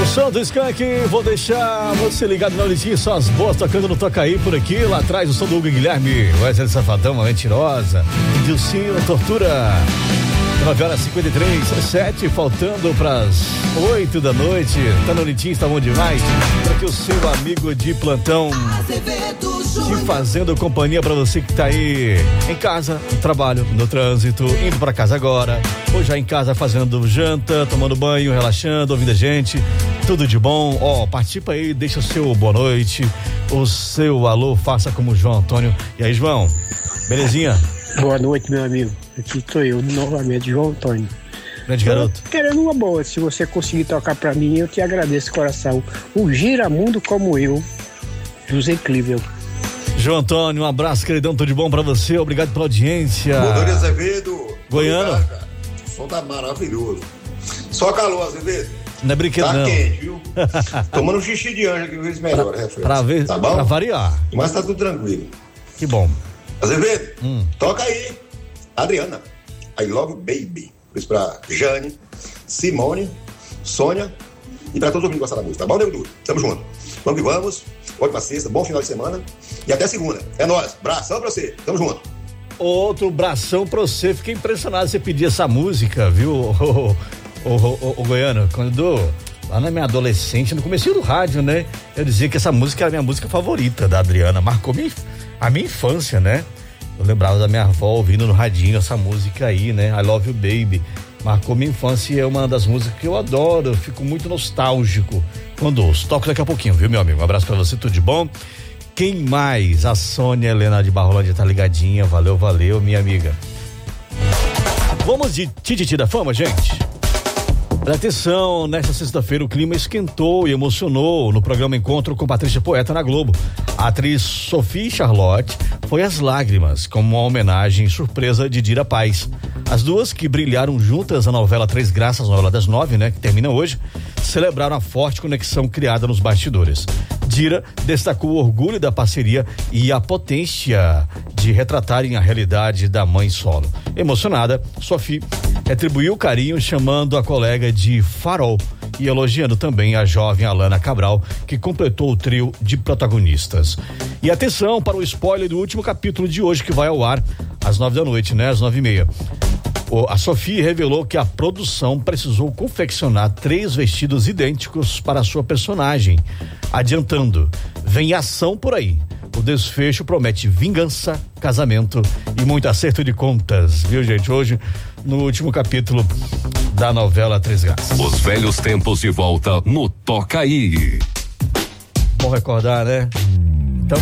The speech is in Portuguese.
som do Skank, vou deixar você ligado na Olitinha, só as boas tocando no Toca Aí por aqui, lá atrás o som do Hugo Guilherme, Wesley Safadão, uma mentirosa, Dilcinho, Tortura. 9h53, 7, faltando pras 8 da noite. Tá no Olitinha, está bom demais. Para que o seu amigo de plantão te fazendo companhia para você que tá aí em casa, no trabalho, no trânsito, indo para casa agora, ou já em casa fazendo janta, tomando banho, relaxando, ouvindo a gente. Tudo de bom. Ó, participa aí, deixa o seu boa noite, o seu alô, faça como o João Antônio. E aí, João, belezinha? Boa noite, meu amigo. Aqui estou eu novamente, João Antônio. Grande garoto. Querendo uma boa, se você conseguir tocar pra mim, eu te agradeço de coração. O Giramundo como eu, José Clível. João Antônio, um abraço, queridão, tudo de bom pra você, obrigado pela audiência. Rodolfo Azevedo. Goiano. O som tá maravilhoso. Só calor, Azevedo. Não é brinquedo, tá não. Tá quente, viu? Tomando um xixi de anjo que vez melhor, pra ver, tá bom? Pra variar. Mas tá tudo tranquilo. Que bom. Azevedo, toca aí. Adriana, I Love You Baby. Por isso pra Jane, Simone, Sônia e pra todos os que gostam da música, tá bom, Nego Duro? Tamo junto. Vamos que vamos. Ótima sexta, bom final de semana e até segunda. É nóis. Bração pra você. Tamo junto. Outro bração pra você. Fiquei impressionado você pedir essa música, viu, o Goiano? Quando lá na minha adolescente, no comecinho do rádio, né? Eu dizia que essa música era a minha música favorita da Adriana. Marcou a minha infância, né? Eu lembrava da minha avó ouvindo no radinho essa música aí, né? I Love You Baby. Marcou minha infância e é uma das músicas que eu adoro. Eu fico muito nostálgico quando ouço. Toco daqui a pouquinho, viu, meu amigo? Um abraço pra você, tudo de bom. Quem mais? A Sônia Helena de Barrolândia tá ligadinha. Valeu, minha amiga. Vamos de Tititi da Fama, gente? Atenção, nesta sexta-feira o clima esquentou e emocionou no programa Encontro com Patrícia Poeta na Globo. A atriz Sophie Charlotte foi às lágrimas como uma homenagem surpresa de Dira Paz. As duas que brilharam juntas na novela Três Graças, novela das 9, né, que termina hoje, celebraram a forte conexão criada nos bastidores. Dira destacou o orgulho da parceria e a potência de retratarem a realidade da mãe solo. Emocionada, Sophie retribuiu o carinho chamando a colega de Farol e elogiando também a jovem Alana Cabral, que completou o trio de protagonistas. E atenção para o spoiler do último capítulo de hoje, que vai ao ar às 9 da noite, né? Às 9h30. A Sophie revelou que a produção precisou confeccionar 3 vestidos idênticos para a sua personagem, adiantando: vem ação por aí. O desfecho promete vingança, casamento e muito acerto de contas, viu, gente? Hoje, no último capítulo da novela Três Graças. Os velhos tempos de volta no Toca Aí. Bom recordar, né?